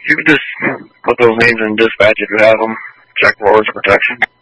You could just put those names in dispatch if you have them. Check for orders of protection.